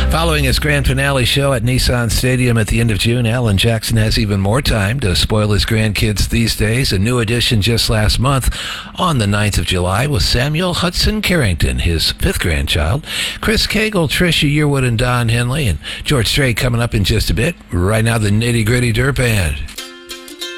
Following his grand finale show at Nissan Stadium at the end of June, Alan Jackson has even more time to spoil his grandkids these days. A new addition just last month on the 9th of July was Samuel Hudson Carrington, his fifth grandchild. Chris Cagle, Trisha Yearwood, and Don Henley, and George Strait coming up in just a bit. Right now, the Nitty Gritty Dirt Band.